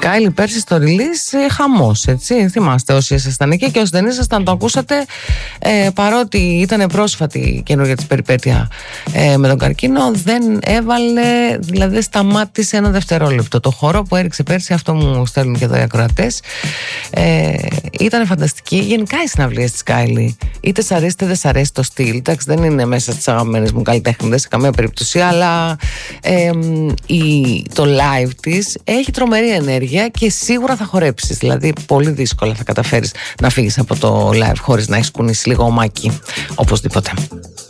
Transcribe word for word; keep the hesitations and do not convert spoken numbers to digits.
Κάιλι πέρσι στο release ε, χαμός, έτσι. Θυμάστε όσοι ήσασταν εκεί, και όσοι δεν ήσασταν το ακούσατε, ε, παρότι ήταν πρόσφατη η καινούργια της περιπέτεια ε, με τον καρκίνο, δεν έβαλε, δηλαδή δεν σταμάτησε ένα δευτερόλεπτο. Το χώρο που έριξε πέρσι, αυτό μου στέλνουν και εδώ οι ακροατές, ε, ήταν φανταστική. Γενικά οι συναυλίες της Κάιλι, είτε σ' αρέσει είτε δεν σ' αρέσει το στυλ, εντάξει, δεν είναι μέσα στις αγαπημένες μου καλλιτέχνηδες σε καμία περίπτωση, αλλά ε, η, το live της έχει τρομερή ενέργεια και σίγουρα θα χορέψεις. Δηλαδή πολύ δύσκολα θα καταφέρεις να φύγεις από το live χωρίς να έχεις κουνήσει λίγο ομάκι, οπωσδήποτε.